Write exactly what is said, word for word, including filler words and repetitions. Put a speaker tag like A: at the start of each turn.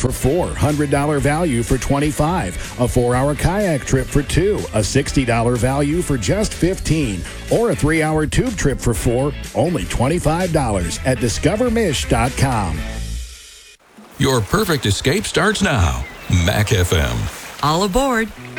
A: for four, one hundred dollars value for twenty-five dollars. A four-hour kayak trip for two, a sixty dollars value for just fifteen dollars. Or a three-hour tube trip for four, only twenty-five dollars at discover mish dot com.
B: Your perfect escape starts now. Mac F M.
C: All aboard.